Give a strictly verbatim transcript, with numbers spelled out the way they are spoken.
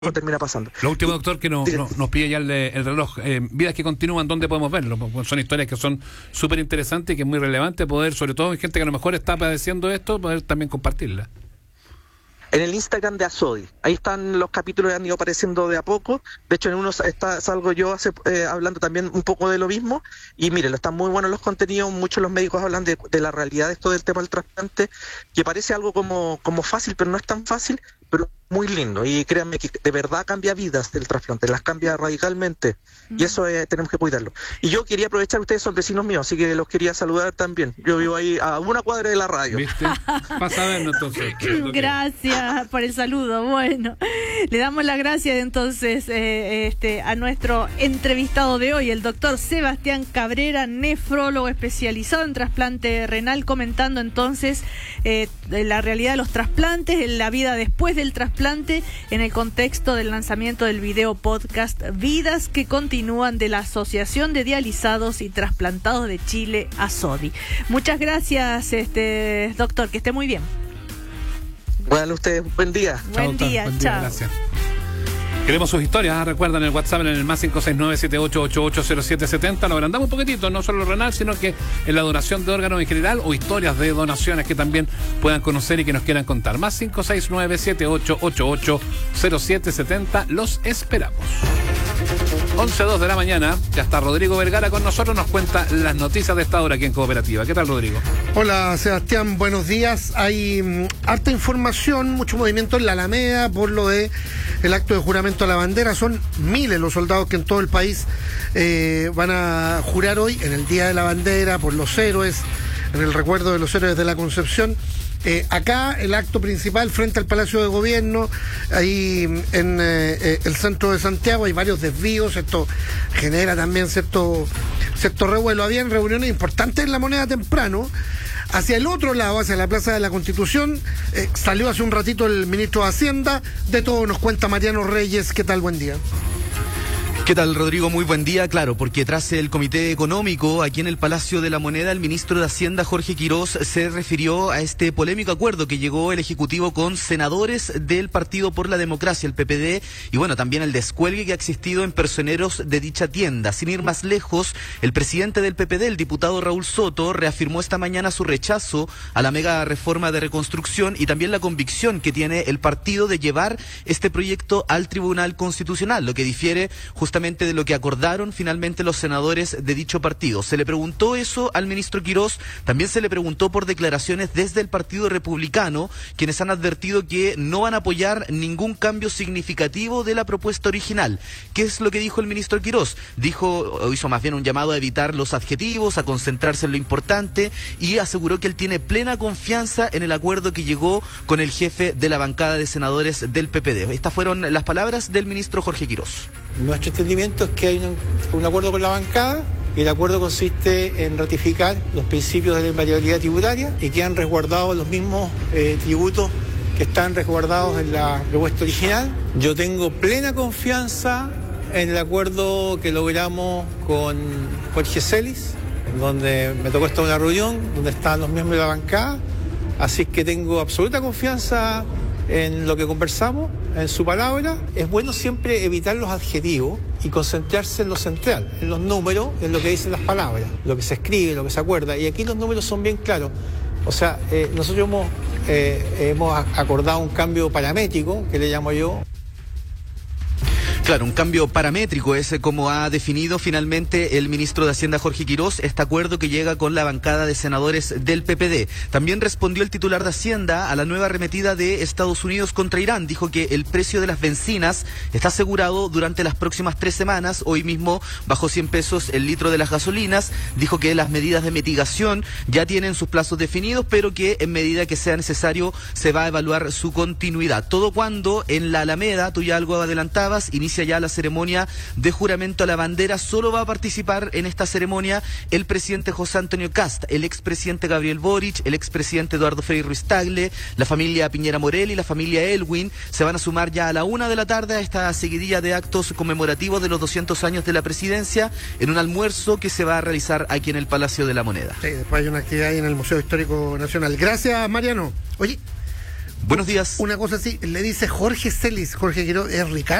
termina pasando. Lo último, doctor, que no, no, nos pide ya el, el reloj. Eh, vidas que continúan, ¿dónde podemos verlo? Son historias que son súper interesantes y que es muy relevante poder, sobre todo en gente que a lo mejor está padeciendo esto, poder también compartirla. En el Instagram de Asodi, ahí están los capítulos que han ido apareciendo de a poco. De hecho, en uno está, salgo yo hace, eh, hablando también un poco de lo mismo. Y miren, están muy buenos los contenidos. Muchos de los médicos hablan de, de la realidad de esto del tema del trasplante, que parece algo como, como fácil, pero no es tan fácil, pero muy lindo. Y créanme que de verdad cambia vidas el trasplante, las cambia radicalmente. Y eso eh, tenemos que cuidarlo. Y yo quería aprovechar, ustedes son vecinos míos, así que los quería saludar también. Yo vivo ahí a una cuadra de la radio. ¿Viste? Pasa a vernos entonces. Gracias por el saludo. Bueno, le damos las gracias entonces eh, este, a nuestro entrevistado de hoy, el doctor Sebastián Cabrera, nefrólogo especializado en trasplante renal, comentando entonces eh, la realidad de los trasplantes, la vida después del trasplante, en el contexto del lanzamiento del video podcast Vidas que Continúan de la Asociación de Dializados y Trasplantados de Chile, Asodi. Muchas gracias, este doctor, que esté muy bien. Bueno, ustedes, buen día. Buen Chao, día, buen chao. día, gracias. Queremos sus historias, ¿eh? Recuerdan el WhatsApp en el más cinco seis nueve siete ocho ocho ocho cero siete siete cero. Lo agrandamos un poquitito, no solo renal, sino que en la donación de órganos en general o historias de donaciones que también puedan conocer y que nos quieran contar. Más cinco seis nueve siete ocho ocho ocho cero siete siete cero. Los esperamos. once dos de la mañana, ya está Rodrigo Vergara con nosotros, nos cuenta las noticias de esta hora aquí en Cooperativa. ¿Qué tal, Rodrigo? Hola, Sebastián, buenos días. Hay mm, harta información, mucho movimiento en la Alameda por lo de el acto de juramento a la bandera. Son miles los soldados que en todo el país eh, van a jurar hoy en el Día de la Bandera por los héroes, en el recuerdo de los héroes de la Concepción. Eh, acá el acto principal frente al Palacio de Gobierno, ahí en eh, el centro de Santiago hay varios desvíos, esto genera también cierto, cierto revuelo. Habían reuniones importantes en La Moneda temprano. Hacia el otro lado, hacia la Plaza de la Constitución, eh, salió hace un ratito el ministro de Hacienda. De todo nos cuenta Mariano Reyes. ¿Qué tal? Buen día. ¿Qué tal, Rodrigo? Muy buen día. Claro, porque tras el Comité Económico, aquí en el Palacio de la Moneda, el ministro de Hacienda, Jorge Quirós, se refirió a este polémico acuerdo que llegó el Ejecutivo con senadores del Partido por la Democracia, el P P D, y bueno, también el descuelgue que ha existido en personeros de dicha tienda. Sin ir más lejos, el presidente del P P D, el diputado Raúl Soto, reafirmó esta mañana su rechazo a la mega reforma de reconstrucción y también la convicción que tiene el partido de llevar este proyecto al Tribunal Constitucional, lo que difiere justamente Justamente de lo que acordaron finalmente los senadores de dicho partido. Se le preguntó eso al ministro Quirós, también se le preguntó por declaraciones desde el Partido Republicano, quienes han advertido que no van a apoyar ningún cambio significativo de la propuesta original. ¿Qué es lo que dijo el ministro Quirós? Dijo, o hizo más bien un llamado a evitar los adjetivos, a concentrarse en lo importante, y aseguró que él tiene plena confianza en el acuerdo que llegó con el jefe de la bancada de senadores del P P D. Estas fueron las palabras del ministro Jorge Quirós. Nuestro entendimiento es que hay un, un acuerdo con la bancada y el acuerdo consiste en ratificar los principios de la invariabilidad tributaria y que han resguardado los mismos eh, tributos que están resguardados en la propuesta original. Yo tengo plena confianza en el acuerdo que logramos con Jorge Celis, donde me tocó estar en una reunión donde estaban los miembros de la bancada, así que tengo absoluta confianza en lo que conversamos, en su palabra. Es bueno siempre evitar los adjetivos y concentrarse en lo central, en los números, en lo que dicen las palabras, lo que se escribe, lo que se acuerda. Y aquí los números son bien claros. O sea, eh, nosotros hemos, eh, hemos acordado un cambio paramétrico, que le llamo yo. Claro, un cambio paramétrico es como ha definido finalmente el ministro de Hacienda Jorge Quirós este acuerdo que llega con la bancada de senadores del P P D. También respondió el titular de Hacienda a la nueva arremetida de Estados Unidos contra Irán. Dijo que el precio de las bencinas está asegurado durante las próximas tres semanas. Hoy mismo bajó cien pesos el litro de las gasolinas. Dijo que las medidas de mitigación ya tienen sus plazos definidos, pero que en medida que sea necesario se va a evaluar su continuidad. Todo cuando en la Alameda, tú ya algo adelantabas, inicia ya la ceremonia de juramento a la bandera. Solo va a participar en esta ceremonia el presidente José Antonio Kast, el expresidente Gabriel Boric, el expresidente Eduardo Frei Ruiz Tagle, la familia Piñera Morel y la familia Elwin. Se van a sumar ya a la una de la tarde a esta seguidilla de actos conmemorativos de los doscientos años de la presidencia en un almuerzo que se va a realizar aquí en el Palacio de la Moneda. Sí, después hay una actividad ahí en el Museo Histórico Nacional. Gracias, Mariano. Oye, Buenos días. Una cosa así, le dice Jorge Celis, Jorge Quiroz, es Ricardo.